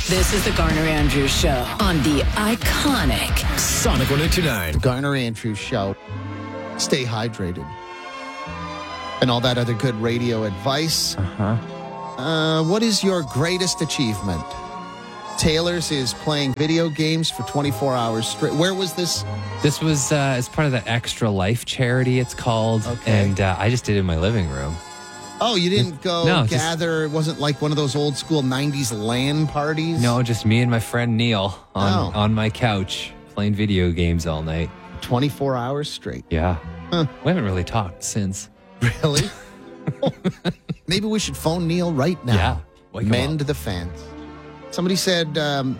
This is the Garner Andrews Show on the iconic Sonic 102.9. Garner Andrews Show. Stay hydrated. And all that other good radio advice. What is your greatest achievement? Taylor's is playing video games for 24 hours straight. Where was this? This was as part of the Extra Life charity, it's called. Okay. And I just did it in my living room. Oh, you didn't go No, gather? It wasn't like one of those old school 90s LAN parties? No, just me and my friend Neil Oh. on my couch playing video games all night. 24 hours straight. Yeah. We haven't really talked since. Really? Maybe we should phone Neil right now. Yeah. Wake him Mend up. the fans. Somebody said,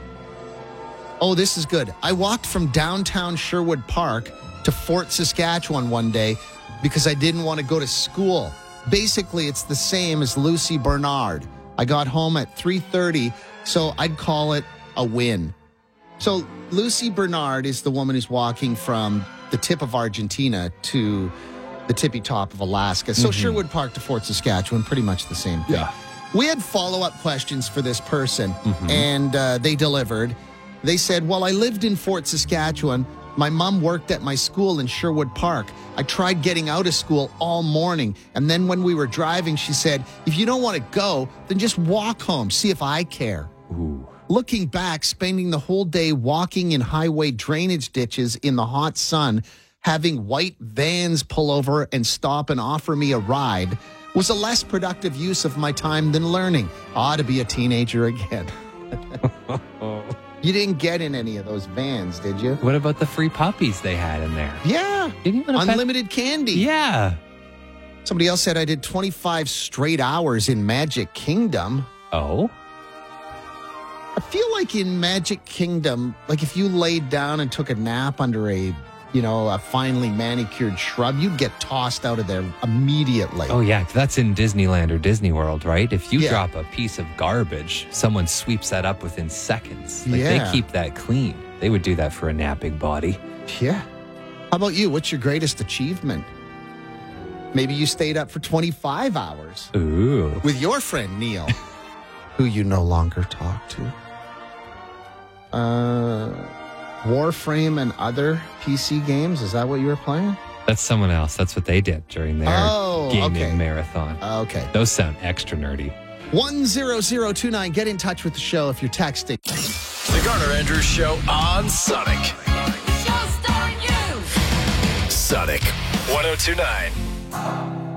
oh, this is good. I walked from downtown Sherwood Park to Fort Saskatchewan one day because I didn't want to go to school. Basically, it's the same as Lucy Bernard. I got home at 3:30, so I'd call it a win. So Lucy Bernard is the woman who's walking from the tip of Argentina to the tippy top of Alaska. So Sherwood Park to Fort Saskatchewan, pretty much the same thing. Yeah. We had follow-up questions for this person, and they delivered. They said, well, I lived in Fort Saskatchewan. My mom worked at my school in Sherwood Park. I tried getting out of school all morning, and then when we were driving, she said, if you don't want to go, then just walk home, see if I care. Ooh. Looking back, spending the whole day walking in highway drainage ditches in the hot sun, having white vans pull over and stop and offer me a ride was a less productive use of my time than learning. I ought to be a teenager again. You didn't get in any of those vans, did you? What about the free puppies they had in there? Yeah. Didn't you want to Unlimited candy. Yeah. Somebody else said I did 25 straight hours in Magic Kingdom. Oh? I feel like in Magic Kingdom, like if you laid down and took a nap under a finely manicured shrub, you'd get tossed out of there immediately. Oh, yeah. That's in Disneyland or Disney World, right? If you Yeah. drop a piece of garbage, someone sweeps that up within seconds. Like, Yeah. they keep that clean. They would do that for a napping body. Yeah. How about you? What's your greatest achievement? Maybe you stayed up for 25 hours Ooh. with your friend Neil, who you no longer talk to. Warframe and other PC games. Is that what you were playing? That's someone else. That's what they did during their gaming okay. marathon. Okay. Those sound extra nerdy. 10029. Get in touch with the show if you're texting. The Garner Andrews Show on Sonic. Show starring you. Sonic 102.9.